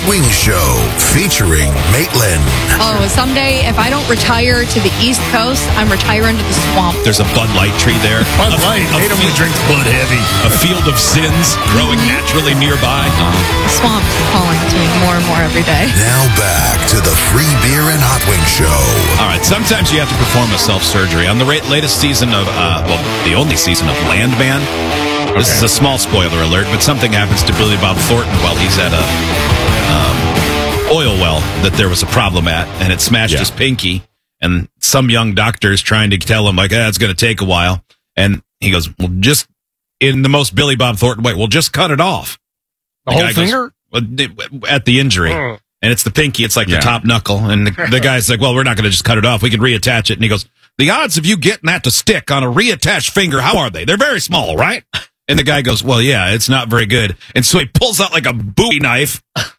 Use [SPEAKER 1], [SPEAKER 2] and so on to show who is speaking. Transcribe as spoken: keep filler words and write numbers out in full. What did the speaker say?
[SPEAKER 1] Wing Show featuring Maitland.
[SPEAKER 2] Oh, someday if I don't retire to the East Coast, I'm retiring to the swamp.
[SPEAKER 3] There's a Bud Light tree there.
[SPEAKER 4] Bud
[SPEAKER 3] A-
[SPEAKER 4] Light.
[SPEAKER 3] a
[SPEAKER 4] Nate only
[SPEAKER 3] field-
[SPEAKER 4] drinks Bud Heavy.
[SPEAKER 3] A field of sins growing naturally nearby.
[SPEAKER 2] The swamp is calling to me more and more every day.
[SPEAKER 1] Now back to the Free Beer and Hot Wing Show.
[SPEAKER 3] All right, sometimes you have to perform a self-surgery. On the ra- latest season of, uh, well, the only season of Landman, this
[SPEAKER 4] Okay.
[SPEAKER 3] is a small spoiler alert, but something happens to Billy Bob Thornton while he's at a um, oil well that there was a problem at, and it smashed
[SPEAKER 4] Yeah.
[SPEAKER 3] his pinky, and some young doctor is trying to tell him, like, ah, it's going to take a while, and he goes, well, just, in the most Billy Bob Thornton way, well, just cut it off.
[SPEAKER 4] The
[SPEAKER 3] The
[SPEAKER 4] whole
[SPEAKER 3] guy goes,
[SPEAKER 4] finger?
[SPEAKER 3] well, di- at the injury.
[SPEAKER 4] Mm.
[SPEAKER 3] And it's the pinky. It's like
[SPEAKER 4] Yeah.
[SPEAKER 3] the top knuckle. And the, the guy's like, well, we're not going to just cut it off. We can reattach it. And he goes, the odds of you getting that to stick on a reattached finger, how are they? They're very small, right? And the guy goes, well, yeah, it's not very good. And so he pulls out like a Bowie knife